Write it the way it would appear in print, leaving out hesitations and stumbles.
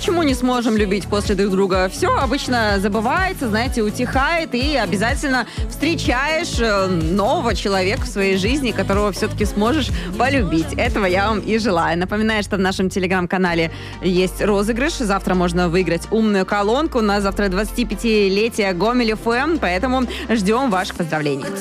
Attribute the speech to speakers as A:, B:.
A: почему не сможем любить после друг друга? Все обычно забывается, знаете, утихает, и обязательно встречаешь нового человека в своей жизни, которого все-таки сможешь полюбить. Этого я вам и желаю. Напоминаю, что в нашем телеграм-канале есть розыгрыш. Завтра можно выиграть умную колонку. У нас завтра 25-летие Гомель ФМ, поэтому ждем ваших поздравлений.